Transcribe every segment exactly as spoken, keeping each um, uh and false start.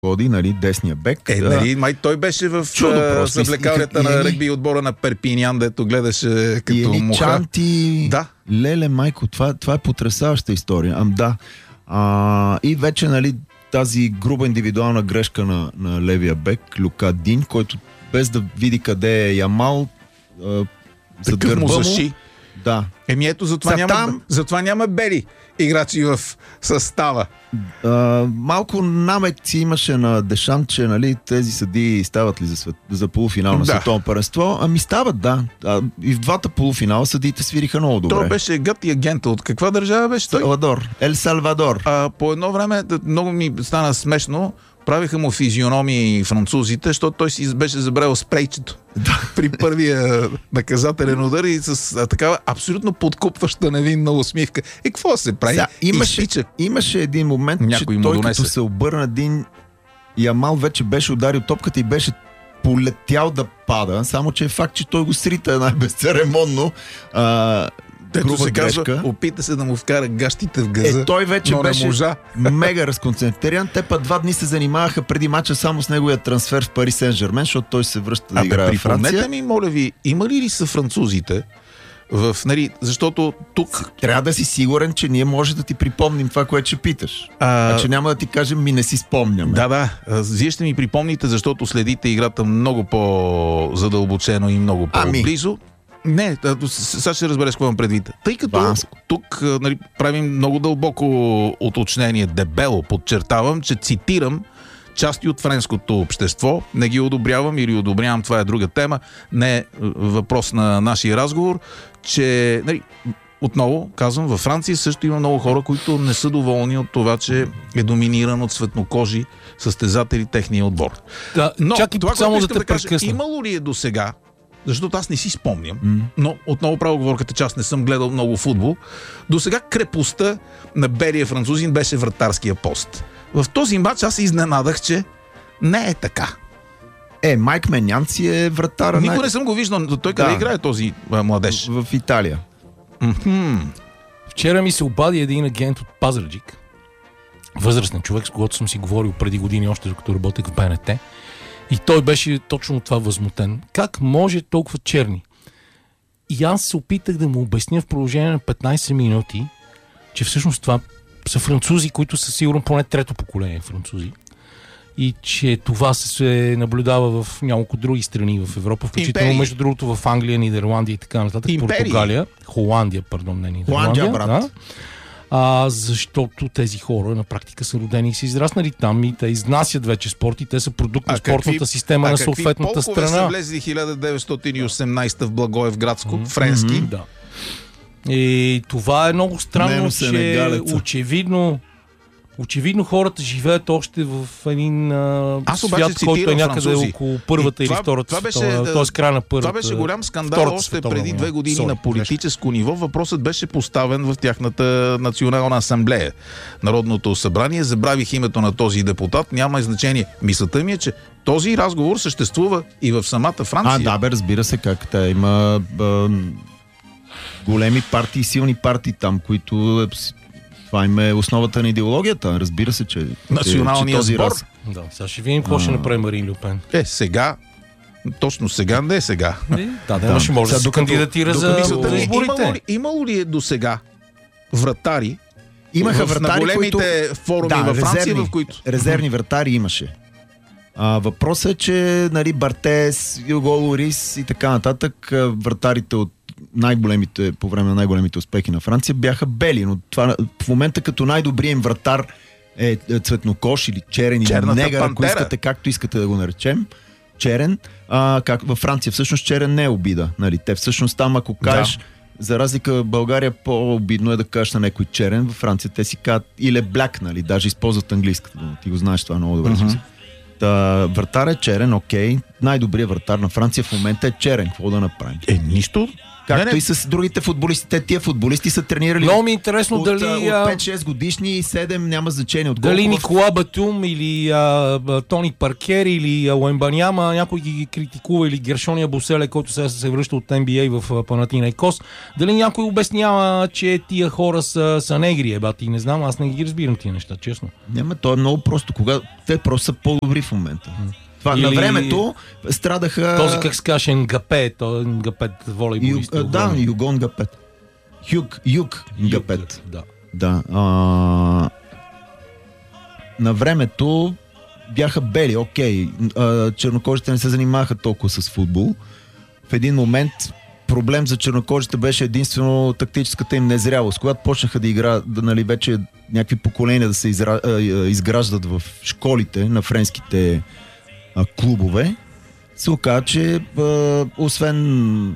ходи, нали, десния бек. Е, нали, май той беше в съвлекалията на регби отбора на Перпинян, дето гледаше като и муха. Чанти, да. Леле, майко, това, това е потресаваща история. Ам да. А, и вече, нали, тази груба индивидуална грешка на, на левия бек, Люка Дин, който без да види къде е Ямал, а, зад гърба му. Да. Еми ето, затова, няма, там... затова няма бели играчи в състава. А, малко намеци имаше на Дешан, че, нали, тези съдии стават ли за, свет... за полуфинал на да. Световно първенство? Ами стават, да. А, и в двата полуфинала съдиите свириха много добре. Той беше гът и агента. От каква държава беше той? Салвадор. Ел Салвадор. А, по едно време много ми стана смешно. Правиха му физиономии французите, защото той си беше забравил спрейчето при първия наказателен удар и с а, такава абсолютно подкупваща невинна усмивка. И какво се прави? Да, имаше, имаше един момент, някой че той донесе. Като се обърна един, Ямал вече беше ударил топката и беше полетял да пада, само че е факт, че той го срита най-безцеремонно. А, Тето се казва, опита се да му вкара гащите в газа. Е, той вече беше мега разконцентриран. Те па два дни се занимаваха преди мача само с неговия трансфер в Пари Сен-Жермен, защото той се връща да играе в Франция. Припомнете ми, моля ви, има ли ли са французите в, нали, защото тук... Трябва да си сигурен, че ние може да ти припомним това, което ще питаш. А, а че няма да ти кажем, ми не си спомняме. Да, да. Вие ще ми припомните, защото следите играта много по-задълбочено и много по-близо. Ами. Не, сега ще разбереш какво имам предвид. Тъй като Банско. Тук, нали, правим много дълбоко уточнение, дебело подчертавам, че цитирам части от френското общество, не ги одобрявам или одобрявам, това е друга тема, не е въпрос на нашия разговор, че, нали, отново казвам, във Франция също има много хора, които не са доволни от това, че е доминиран от светнокожи състезатели техния отбор. Да, но чакай, това, само което да те да кажа, прекъсна. Имало ли е до сега, защото аз не си спомням, mm. но отново правя оговорката, че аз не съм гледал много футбол, до сега крепостта на белия французин беше вратарския пост. В този матч аз се изненадах, че не е така. Е, Майк Менянци е вратара. Никой най... не съм го виждал. Той къде да. играе този а, младеж? В, в Италия. Mm-hmm. Вчера ми се обади един агент от Пазарджик, възрастен човек, с когото съм си говорил преди години, още докато работех в Б Н Т. И той беше точно това възмутен. Как може толкова черни? И аз се опитах да му обясня в продължение на петнайсет минути, че всъщност това са французи, които са сигурно поне трето поколение французи. И че това се наблюдава в няколко други страни в Европа, включително между другото в Англия, Нидерландия и така нататък. Империи. Португалия, Холандия, пардон, не Нидерландия. Холандия, брат. Да? А, защото тези хора на практика са родени и са израснали там и те изнасят вече спорт и те са продукт на спортната какви, система на съответната страна. А какви полкове са влезли хиляда деветстотин и осемнайсета в Благоевградско, mm-hmm. френски? Mm-hmm, да. И това е много странно, не, че очевидно Очевидно хората живеят още в един а, свят, който е някъде французи. Около първата това, или втората световна, т.е. края на първата. Това беше голям скандал още преди две години Sorry, на политическо ниво. Въпросът беше поставен в тяхната национална асамблея. Народното събрание. Забравих името на този депутат. Няма значение. Мисълта ми е, че този разговор съществува и в самата Франция. А, да, бе, разбира се как те има а, големи партии, силни партии там, които... Това им е основата на идеологията. Разбира се, че... Националният сбор. Раз... Да, сега ще видим какво а... ще направи Марин Ле Пен. Е, сега... Точно сега, не е сега. Е, да, да, ще може да се кандидатира за изборите. Имало ли, имало ли е до сега вратари? Имаха в, вратари, на големите които... форуми да, във Франция, резервни, в които... Резервни вратари имаше. А, въпросът е, че, нали, Бартес, Юго Лорис и така нататък, вратарите от най-големите, по време на най-големите успехи на Франция бяха бели, но това в момента като най-добрият им вратар е цветнокош или черен или негър, ако искате, както искате да го наречем, черен, а, как във Франция всъщност черен не е обида, нали? Те всъщност там, ако кажеш, да. За разлика в България по-обидно е да кажеш на някой черен, във Франция те си казват или бляк, нали? Даже използват английската дума. Ти го знаеш това много добре. Mm-hmm. Та, вратар е черен, окей. Най-добрият вратар на Франция в момента е черен. Какво да направим? Е, нищо. Както не, не. и с другите футболисти. Те тия футболисти са тренирали. Много ми е интересно от, дали... от пет-шест годишни, седем няма значение. От дали колко Никола Батум или а, Тони Паркер или Уембаняма, някой ги критикува, или Гершония Боселе, който сега се връща от Н Б А в Панатинайкос. Дали някой обяснява, че тия хора са, са негри, ебати? Не знам, аз не ги разбирам тия неща, честно. Няма, то е много просто. Кога... Те просто са по-добри в момента. Това, Или... на времето страдаха... Този, как се каже, Нгапе, той Нгапет волейболист. Ю... Да, Югон Нгапет. Юг, Юг Нгапет. Да. Да. А... На времето бяха бели, окей. А, чернокожите не се занимаваха толкова с футбол. В един момент проблем за чернокожите беше единствено тактическата им незрялост. Когато почнаха да играят, да, нали, вече някакви поколения да се изра... изграждат в школите на френските а, клубове, се оказа, че а, освен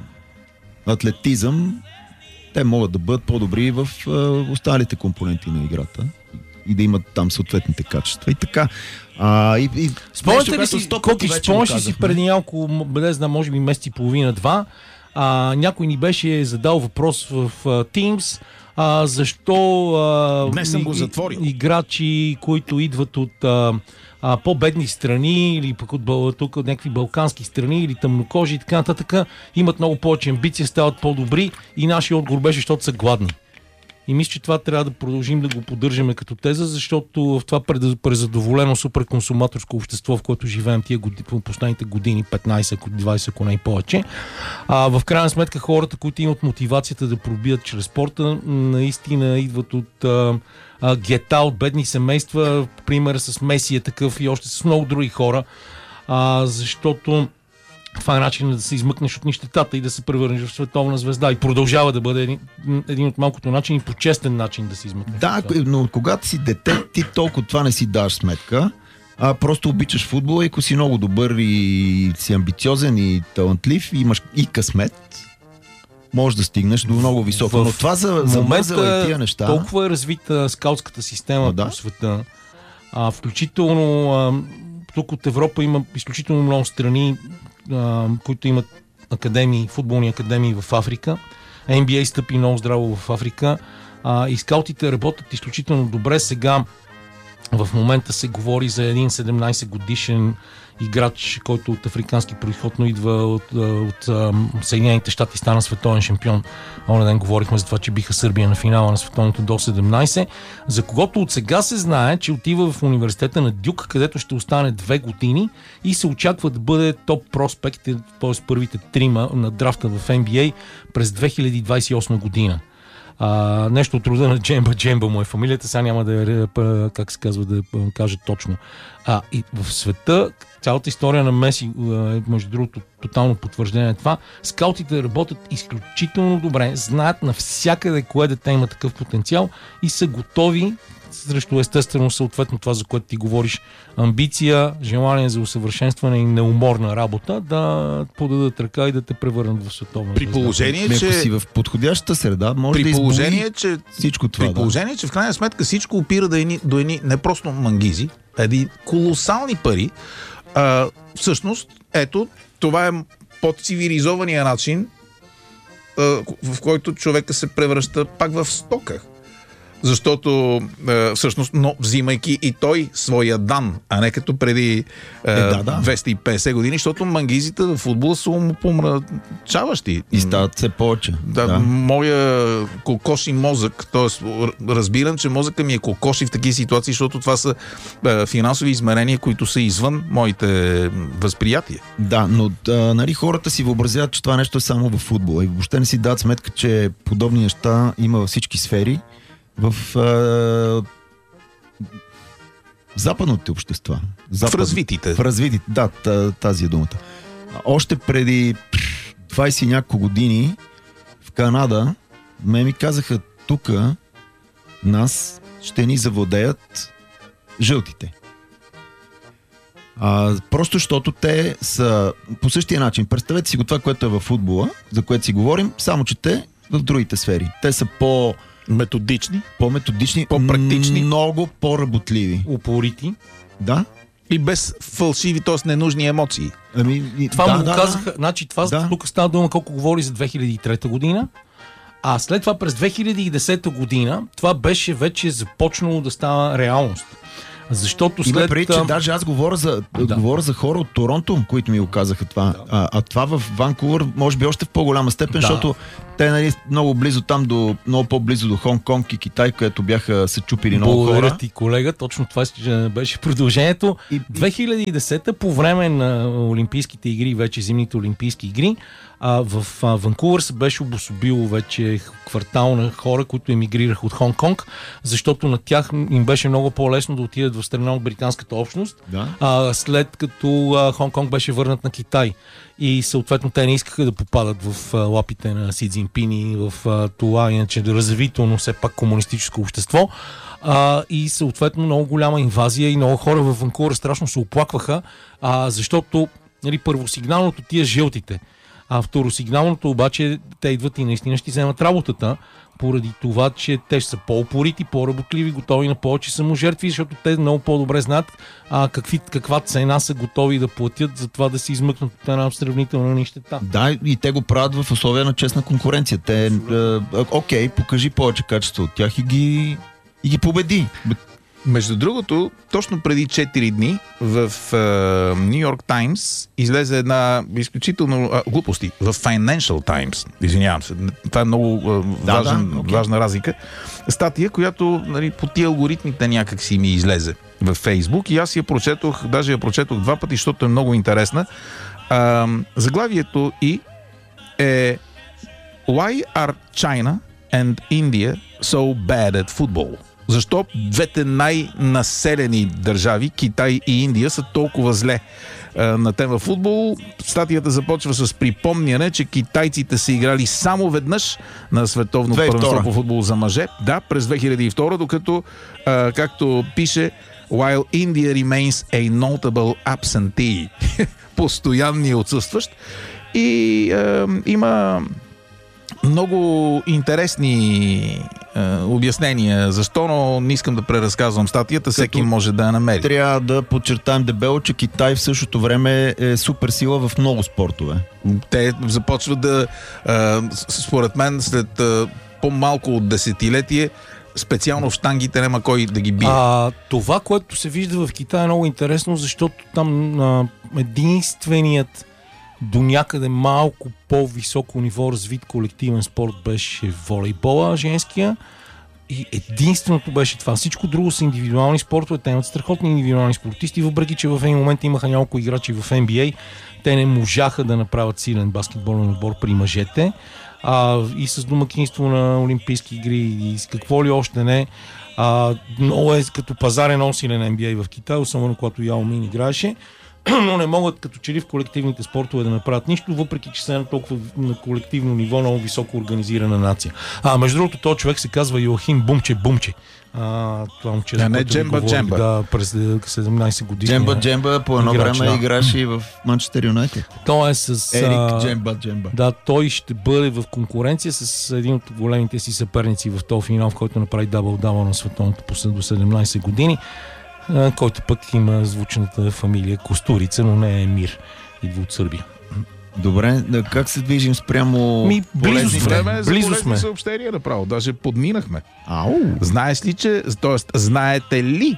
атлетизъм, те могат да бъдат по-добри в а, останалите компоненти на играта и да имат там съответните качества. И така. А, и, и спомняте ли си, Коки, спомняш ли си преди няколко, не знам, може би месец и половина-два, а, някой ни беше задал въпрос в, в Teams, а, защо а, днес съм го затворил. Играчи, които идват от а, а, по-бедни страни или пък от, тук, от някакви балкански страни или тъмнокожи и така нататък, имат много повече амбиция, стават по-добри, и нашия отговор беше, защото са гладни. И мисля, че това трябва да продължим да го поддържаме като теза, защото в това презадоволено суперконсуматорско общество, в което живеем тия години, в последните години, петнайсет двайсет, ако не и повече, а, в крайна сметка хората, които имат мотивацията да пробият чрез спорта, наистина идват от а, а, гета, от бедни семейства. Пример с Меси е такъв и още с много други хора, а, защото това е начин да се измъкнеш от нищетата и да се превърнеш в световна звезда. И продължава да бъде един, един от малкото начини, по честен начин да се измъкнеш. Да, но когато си дете, ти толкова това не си даваш сметка, а просто обичаш футбола и ако си много добър и си амбициозен и талантлив, и имаш и късмет, можеш да стигнеш до много високо. Но това за, за мързела и тия неща... Толкова е развита скаутската система да? по света. А, включително а, тук от Европа има изключително много страни, Uh, които имат академии, футболни академии в Африка. Н Б А стъпи много здраво в Африка. Uh, и скаутите работят изключително добре. Сега в момента се говори за един седемнайсет годишен играч, който от африкански произход, но идва от, от, от Съединените щати, стана световен шампион. Оня ден говорихме за това, че биха Сърбия на финала на световното до седемнайсет, за когото от сега се знае, че отива в университета на Дюк, където ще остане две години и се очаква да бъде топ проспект, т.е. първите трима на драфта в Н Б А през две хиляди двайсет и осма година. А, нещо от рода на Джемба Джемба му е фамилията, сега няма да е, как се казва, да кажа точно. А, и в света, цялата история на Меси е, между другото, тотално потвърждение на това. Скаутите работят изключително добре, знаят навсякъде кое дете има такъв потенциал и са готови срещу естествено съответно това, за което ти говориш, амбиция, желание за усъвършенстване и неуморна работа, да подадат ръка и да те превърнат в световна При положение, звезда. че... Ако си в подходящата среда, може при да положение, че... всичко това. При положение, да. че в крайна сметка всичко опира до едни, до едни не просто мангизи, а едни колосални пари. А, всъщност, ето, това е по-цивилизования начин, а, в който човека се превръща пак в стока. Защото е, всъщност, но взимайки и той своя дан, а не като преди е, е, да, да. двеста и петдесет години, защото мангизите в футбола са умопомрачаващи. И стават все повече. Да, да. Моя кокоши мозък, т.е. разбирам, че мозъка ми е кокоши в такива ситуации, защото това са е, финансови измерения, които са извън моите възприятия. Да, но да, нали, хората си въобразяват, че това нещо е само в футбола и въобще не си дадат сметка, че подобни неща има във всички сфери. В е, западните общества. Запад, в развитите. В развитите, да, тази е думата. Още преди двайсет и няколко години в Канада ме ми казаха, тук нас ще ни завладеят жълтите. А, просто защото те са по същия начин. Представете си го това, което е във футбола, за което си говорим, само че те в другите сфери. Те са по- методични, по-методични, по-практични, много по-работливи. Упорити. Да. И без фалшиви, т.е. ненужни емоции. Ами, и, това да, му го да, казаха. да. Значи, това Да. тук става дума колко говори за две хиляди и трета година. А след това през две хиляди и десета година това беше вече започнало да става реалност. Защото след... Има преди, че даже аз говоря за, Да. говоря за хора от Торонто, които ми го казаха това. Да. А, а това в Ванкувър може би още в по-голяма степен, Да. защото те нали, много близо там, до, много по-близо до Хонг-Конг и Китай, където бяха се чупили много Благодаря хора. ти, колега. Точно това беше продължението. И- две хиляди и десета по време на Олимпийските игри, вече зимните Олимпийски игри, а, в а, Ванкувър се беше обособило вече квартал на хора, които емигрираха от Хонг-Конг, защото на тях им беше много по-лесно да отидат в страна от британската общност, Да. а, след като а, Хонг-Конг беше върнат на Китай. И съответно те не искаха да попадат в а, лапите на Си Цзинпин и в а, това иначе развително все пак комунистическо общество. А, и съответно много голяма инвазия и много хора в Ванкувър страшно се оплакваха, а, защото нали, първосигналното тия жълтите, а второсигналното обаче те идват и наистина ще вземат работата, поради това, че те ще са по-упорити, по-работливи, готови на повече саможертви, защото те много по-добре знаят а, какви, каква цена са готови да платят за това да се измъкнат от една сравнителна нищета. Да, и те го правят в условия на честна конкуренция. Те, а, окей, покажи повече качество от тях и ги, и ги победи. Между другото, точно преди четири дни в Ню Йорк Таймс излезе една изключително а, глупости. В Financial Times, извинявам се, това е много а, важен, да, okay. важна разлика. Статия, която нали, по тия алгоритмите някак си ми излезе в Фейсбук и аз я прочетох, даже я прочетох два пъти, защото е много интересна. А, заглавието и е Why are China and India so bad at football? Защо двете най-населени държави, Китай и Индия, са толкова зле а, на тема футбол? Статията започва с припомняне, че китайците са играли само веднъж на световно първенство по футбол за мъже. Да, през две хиляди и втора, докато, а, както пише, while India remains a notable absentee. Постоянния отсъстващ. И а, има много интересни е, обяснения защо, но не искам да преразказвам статията, всеки може да я намери. Трябва да подчертаем дебело, че Китай в същото време е суперсила в много спортове. Те започват да, е, според мен, след е, по-малко от десетилетие, специално в щангите няма кой да ги бие. А, това, което се вижда в Китай е много интересно, защото там а, единственият до някъде малко по-високо ниво развит колективен спорт беше волейбола, женския. И единственото беше това. Всичко друго са индивидуални спортове. Те имат страхотни индивидуални спортисти, въпреки че в един момент имаха няколко играчи в Н Б А. Те не можаха да направят силен баскетболен отбор при мъжете. А, и с домакинство на Олимпийски игри и с какво ли още не. А, много е като пазарен много силен Н Б А в Китай, особено когато Яо Мин играеше. Но не могат като че ли в колективните спортове да направят нищо, въпреки че са на толкова на колективно ниво много високо организирана нация. А между другото, този човек се казва Йоахим Бумче Бумче. А, това момче, а не Джемба Джемба. Да, през седемнайсет години. Джемба Джемба по едно играч, време да. играше и в Манчестър Юнайтед. Той е с... Ерик Джемба Джемба. Да, той ще бъде в конкуренция с един от големите си съперници в този финал, в който направи дабъл-дабъл на световното по до седемнайсет години, който пък има звучната фамилия Костурица, но не е Мир. Идва от Сърбия. Добре, как се движим спрямо... Ми, близо сме. Време за Близо полезни сме. съобщения направо. Даже подминахме. Ау! Знаеш ли, че... Тоест, знаете ли,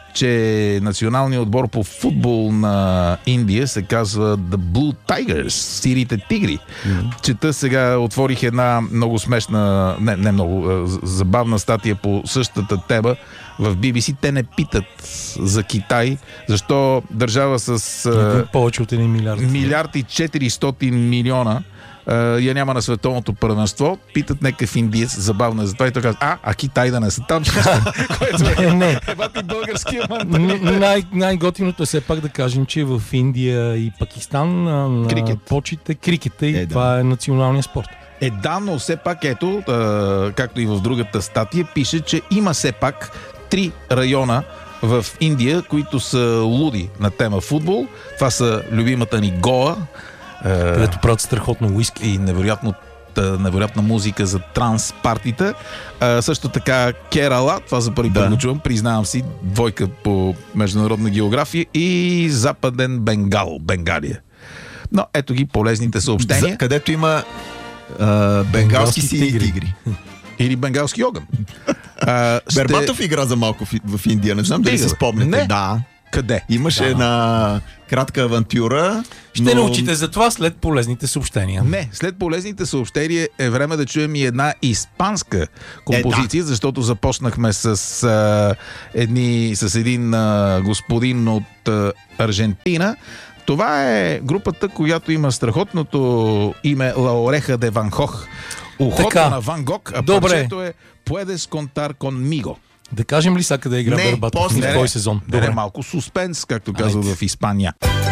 че националният отбор по футбол на Индия се казва The Blue Tigers, сирите тигри. Mm-hmm. Чета сега, отворих една много смешна, не, не много, забавна статия по същата тема в Би Би Си. Те не питат за Китай, защо държава с Един повече от един милиард. милиард и четиристотин милиона Uh, я няма на световното първенство. Питат някакъв индиец, забавно е за това и той казва, а, а Китай да не са там. Което е, не. еба ти българския Н- най- най-готиното е все пак да кажем, че в Индия и Пакистан а, Крикет. почите крикета и Е, да. това е националния спорт. Е, да, но все пак ето, uh, както и в другата статия, пише, че има все пак три района в Индия, които са луди на тема футбол. Това са любимата ни Гоа, Където правят страхотно уиски. и невероятно невероятна музика за транс партита. А, също така Керала, това за първи път да. го чувам, признавам си, двойка по международна география, и Западен Бенгал, Бенгалия. Но ето ги полезните съобщения. За, където има а, бенгалски сини тигри. тигри. Или бенгалски огън. А, ще... Бербатов игра за малко в, в Индия, не знам дали си спомняте. Не. Да. Къде? Имаше да. една кратка авантюра. Ще но... научите за това след полезните съобщения. Не, след полезните съобщения е време да чуем и една испанска композиция, е, да. защото започнахме с, а, едни, с един а, господин от а, Аржентина. Това е групата, която има страхотното име La Oreja de Van Gogh. Ухото на Ван Гог, а добре. парчето е Puedes contar conmigo. Да кажем ли сега къде игра Бербатов в този сезон? Не, не, малко суспенс, както казват в Испания.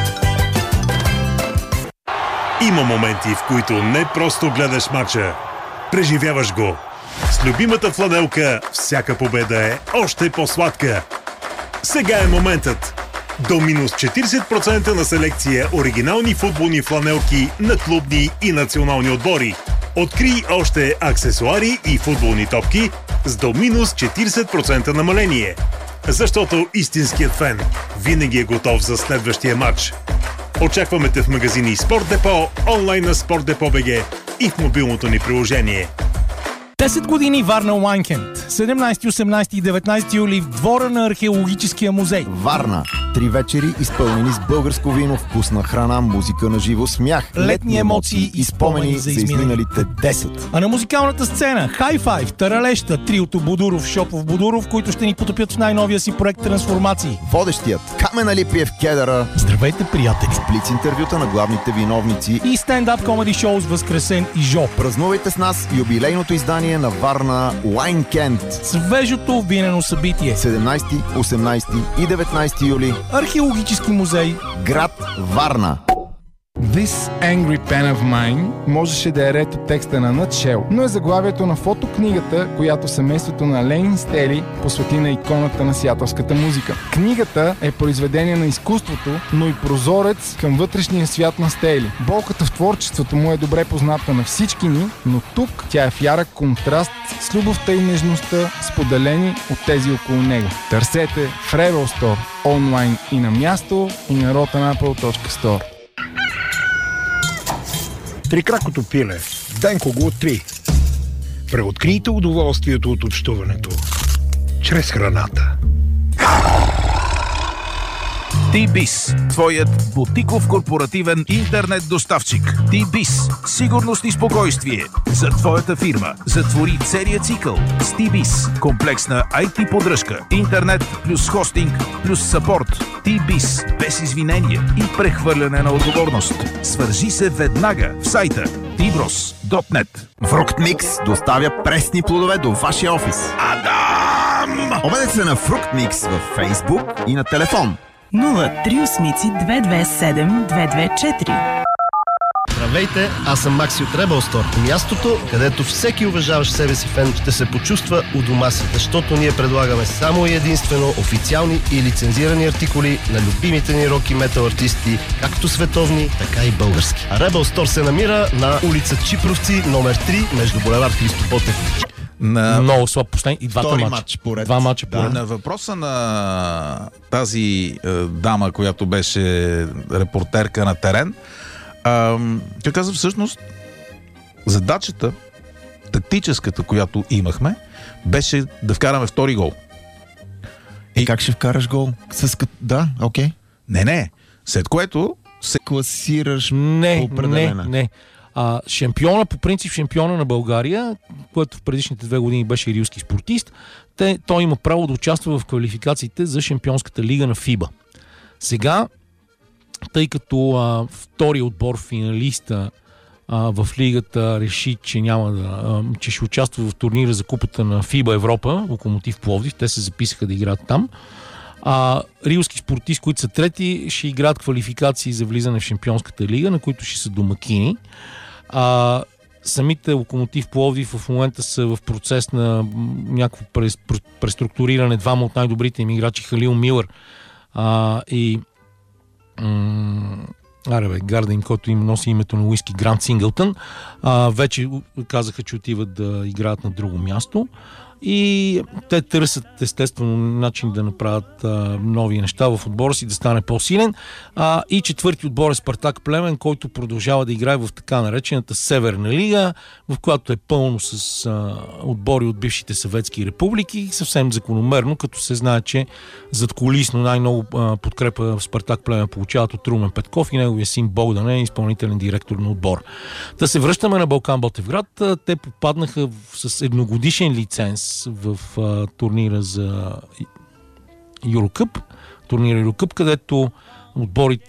Има моменти, в които не просто гледаш мача, преживяваш го. С любимата фланелка всяка победа е още по-сладка. Сега е моментът. До минус четиридесет процента на селекция оригинални футболни фланелки на клубни и национални отбори. Открий още аксесуари и футболни топки с до минус четиридесет процента намаление. Защото истинският фен винаги е готов за следващия матч. Очакваме те в магазини Спорт Депо, онлайн на Спорт Депо БГ и в мобилното ни приложение. десет години Варна Уайнкенд. седемнайсети, осемнайсети и деветнайсети юли в двора на Археологическия музей. Варна. Три вечери, изпълнени с българско вино, вкусна храна, музика на живо, смях, летни емоции и спомени за изминалите десет. А на музикалната сцена Хай-Файв, Таралеща, триото Будуров, Шопов, Будуров, които ще ни потопят в най-новия си проект Трансформации. Водещият Камен Алипиев Кедъра. Здравейте, приятели! Сплиц интервюта на главните виновници И стендап комеди шоу с Възкресен и Жо. Празнувайте с нас юбилейното издание на Варна Уайнкенд. Свежото винено събитие. седемнайсети, осемнайсети и деветнайсети юли. Археологически музей. Град Варна. This Angry Pen of Mine можеше да е ред от текста на Nutshell, но е заглавието на фотокнигата, която семейството на Ленин Стели посвети на иконата на сиатълската музика. Книгата е произведение на изкуството, но и прозорец към вътрешния свят на Стели. Болката в творчеството му е добре позната на всички ни, но тук тя е в ярък контраст с любовта и нежността, споделени от тези около него. Търсете в Rebel Store, онлайн и на място, и на rotanapple точка store. Трикракото пиле. Денко го три. Преоткрийте удоволствието от общуването чрез храната. T-Biz, твоят бутиков корпоративен интернет доставчик. T-Biz, сигурност и спокойствие за твоята фирма. Затвори целия цикъл с T-Biz. Комплексна ай ти поддръжка, интернет плюс хостинг плюс съпорт. T-Biz, без извинение и прехвърляне на отговорност. Свържи се веднага в сайта ти брос точка нет. Фруктмикс доставя пресни плодове до вашия офис. Адам! Обадете се на Фруктмикс във Фейсбук и на телефон нула три осем две две седем две две четири. Здравейте, аз съм Макси от Rebel Store. Мястото, където всеки уважаващ себе си фен ще се почувства у дома си, защото ние предлагаме само и единствено официални и лицензирани артикули на любимите ни рок и метал артисти, както световни, така и български. А Rebel Store се намира на улица Чипровци, номер три, между булевард Христо Ботев. На... Много слаб последни и двата матча. матч поред. Два матча поред. Да. На въпроса на тази е, дама, която беше репортерка на терен, е, тя каза всъщност задачата, тактическата, която имахме, беше да вкараме втори гол. И как ще вкараш гол? С... Да, окей. Okay. Не, не. След което се класираш не, по определена. Не, не. А, шампиона, по принцип шампиона на България, който в предишните две години беше рилски спортист, те, той има право да участва в квалификациите за Шампионската лига на ФИБА. Сега, тъй като а, втори отбор финалиста а, в лигата реши, че няма да, а, че ще участва в турнира за купата на ФИБА Европа, Локомотив Пловдив, те се записаха да играят там. А рилски спортисти, които са трети, ще играят квалификации за влизане в Шампионската лига, на които ще са домакини. А, самите Локомотив Пловдив в момента са в процес на някакво преструктуриране. Двама от най-добрите им играчи, Халил Милър а, и м- Аре бе, Гарден, който им носи името на уиски Грант Синглтън, а, вече казаха, че отиват да играят на друго място. И те търсят естествено начин да направят а, нови неща в отбора си, да стане по-силен. А, и четвърти отбор е Спартак Плевен, който продължава да играе в така наречената Северна лига, в която е пълно с а, отбори от бившите съветски републики, съвсем закономерно, като се знае, че задкулисно най-много а, подкрепа в Спартак Плевен получават от Румен Петков и неговия син Богдан е изпълнителен директор на отбор. Да се връщаме на Балкан Ботевград. Те попаднаха в, с едногодишен лиценз в а, турнира за Юрокъп, турнира Юрокъп, където отборите